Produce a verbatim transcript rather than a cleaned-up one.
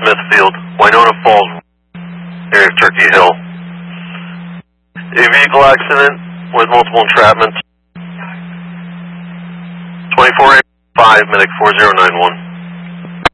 Smithfield, Winona Falls, area of Turkey Hill. A vehicle accident with multiple entrapments. twenty-four eighty-five, medic four zero nine one.